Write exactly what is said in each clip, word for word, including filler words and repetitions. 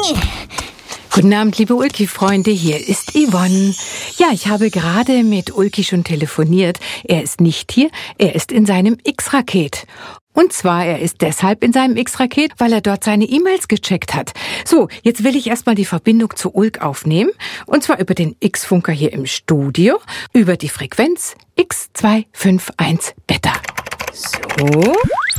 Guten Abend, liebe Ulki-Freunde, hier ist Yvonne. Ja, ich habe gerade mit Ulki schon telefoniert. Er ist nicht hier, er ist in seinem X-Raket. Und zwar, er ist deshalb in seinem X-Raket, weil er dort seine E-Mails gecheckt hat. So, jetzt will ich erstmal die Verbindung zu Ulk aufnehmen. Und zwar über den X-Funker hier im Studio, über die Frequenz X zwei fünf eins Beta. So.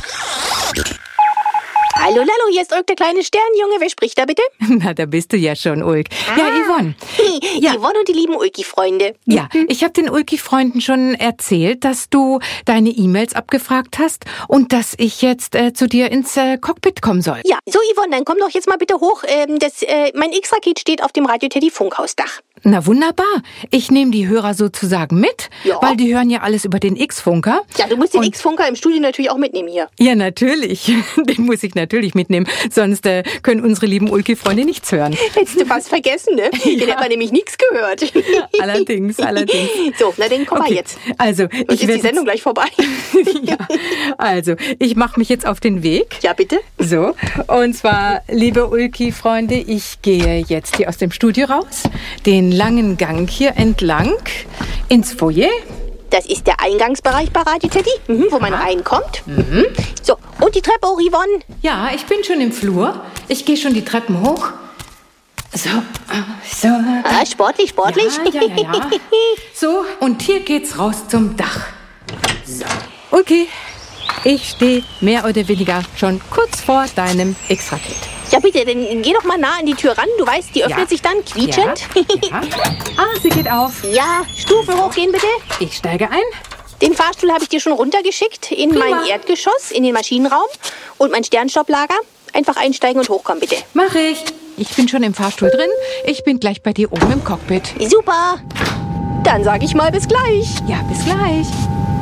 Hallo, Lalo, hier ist Ulk, der kleine Sternjunge. Wer spricht da bitte? Na, da bist du ja schon, Ulk. Ah. Ja, Yvonne. Ja. Yvonne und die lieben Ulki-Freunde. Ja, ich habe den Ulki-Freunden schon erzählt, dass du deine E-Mails abgefragt hast und dass ich jetzt äh, zu dir ins äh, Cockpit kommen soll. Ja, so Yvonne, dann komm doch jetzt mal bitte hoch. Ähm, das, äh, mein X-Raket steht auf dem Radio Teddy Funkhausdach. Na wunderbar. Ich nehme die Hörer sozusagen mit, ja. weil die hören ja alles über den X-Funker. Ja, du musst den X-Funker im Studio natürlich auch mitnehmen hier. Ja, natürlich. Den muss ich natürlich mitnehmen, sonst äh, können unsere lieben Ulki-Freunde nichts hören. Hättest du fast vergessen, ne? Ja. Den hat man nämlich nichts gehört. Allerdings, allerdings. So, na dann komm okay. mal jetzt. Also, Und ich ist die Sendung gleich vorbei. Ja, also, ich mache mich jetzt auf den Weg. Ja, bitte. So, und zwar, liebe Ulki-Freunde, ich gehe jetzt hier aus dem Studio raus, den langen Gang hier entlang ins Foyer. Das ist der Eingangsbereich bei Radio Teddy, mhm, wo man reinkommt. Mhm. So, und die Treppe hoch, Yvonne. Ja, ich bin schon im Flur. Ich gehe schon die Treppen hoch. So, so. Ah, sportlich, sportlich. Ja, ja, ja, ja. So, und hier geht's raus zum Dach. So, okay. Ich stehe mehr oder weniger schon kurz vor deinem X-Raket. Ja, bitte, dann geh doch mal nah an die Tür ran. Du weißt, die öffnet ja. sich dann quietschend. Ja. Ja. Ah, sie geht auf. Ja, Stufen hochgehen, bitte. Ich steige ein. Den Fahrstuhl habe ich dir schon runtergeschickt in Prima. mein Erdgeschoss, in den Maschinenraum und mein Sternstopplager. Einfach einsteigen und hochkommen, bitte. Mach ich. Ich bin schon im Fahrstuhl drin. Ich bin gleich bei dir oben im Cockpit. Super. Dann sage ich mal bis gleich. Ja, bis gleich.